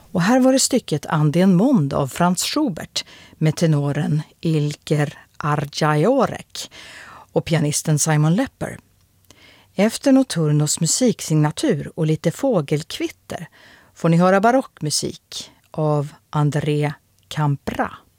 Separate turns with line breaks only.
Och här var det stycket Andén Mond av Franz Schubert med tenoren Ilker Arjajorek och pianisten Simon Lepper. Efter Notturnos musiksignatur och lite fågelkvitter får ni höra barockmusik av André Campra.